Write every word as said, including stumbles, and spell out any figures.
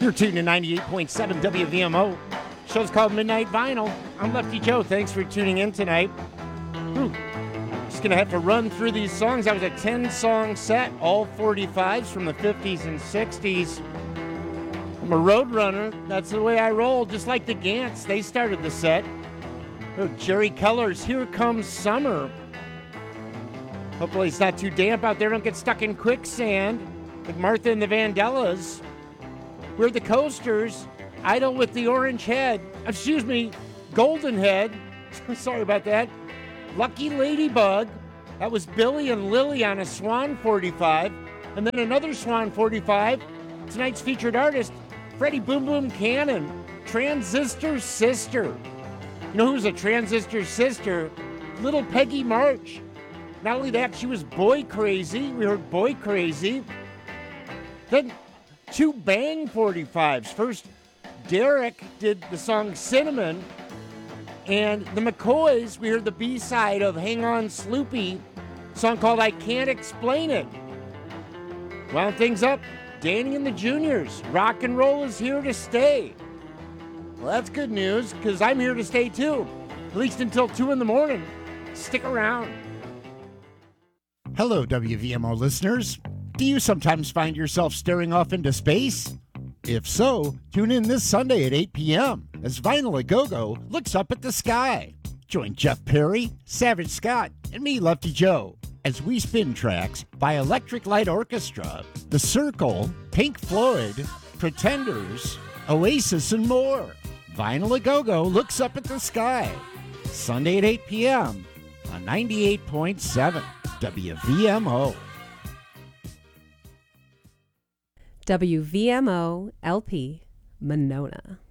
You're tuned to ninety-eight point seven W V M O. Show's called Midnight Vinyl. I'm Lefty Joe. Thanks for tuning in tonight. Whew. Just going to have to run through these songs. That was a ten-song set, all forty-fives from the fifties and sixties. I'm a road runner. That's the way I roll, just like the Gants. They started the set. Oh, Jerry Keller's Here Comes Summer. Hopefully it's not too damp out there. Don't get stuck in quicksand like Martha and the Vandellas. We're the Coasters. Idle with the Orange Head. Excuse me, Golden Head. Sorry about that. Lucky Ladybug. That was Billy and Lily on a Swan forty-five. And then another Swan forty-five. Tonight's featured artist, Freddie Boom Boom Cannon. Transistor Sister. You know who's a Transistor Sister? Little Peggy March. Not only that, she was Boy Crazy. We heard Boy Crazy. Then two Bang forty-fives. First, Derek did the song Cinnamon. And the McCoys, we heard the B-side of Hang On Sloopy, a song called I Can't Explain It. Wound things up, Danny and the Juniors. Rock and roll is here to stay. Well, that's good news, because I'm here to stay too. At least until two in the morning. Stick around. Hello, W V M O listeners. Do you sometimes find yourself staring off into space? If so, tune in this Sunday at eight p.m. as Vinyl A Go-Go looks up at the sky. Join Jeff Perry, Savage Scott, and me, Lefty Joe, as we spin tracks by Electric Light Orchestra, The Circle, Pink Floyd, Pretenders, Oasis, and more. Vinyl A Go-Go looks up at the sky. Sunday at eight p.m. on ninety-eight point seven W V M O. W V M O L P Monona.